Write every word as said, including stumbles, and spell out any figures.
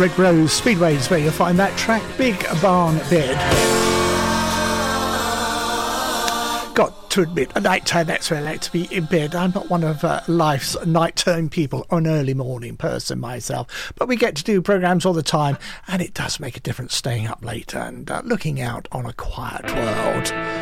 Red Rose Speedways where you'll find that track, Big Barn Bed. Got to admit, at night time, that's where I like to be in bed. I'm not one of uh, life's nighttime people, or an early morning person myself, but we get to do programmes all the time, and it does make a difference staying up late and uh, looking out on a quiet world.